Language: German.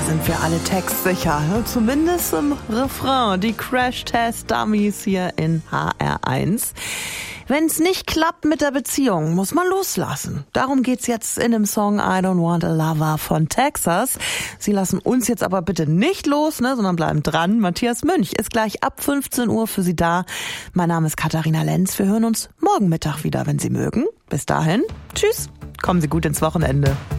sind wir alle textsicher. Zumindest im Refrain. Die Crash-Test-Dummies hier in HR1. Wenn's nicht klappt mit der Beziehung, muss man loslassen. Darum geht's jetzt in dem Song I Don't Want a Lover von Texas. Sie lassen uns jetzt aber bitte nicht los, sondern bleiben dran. Matthias Münch ist gleich ab 15 Uhr für Sie da. Mein Name ist Katharina Lenz. Wir hören uns morgen Mittag wieder, wenn Sie mögen. Bis dahin, tschüss. Kommen Sie gut ins Wochenende.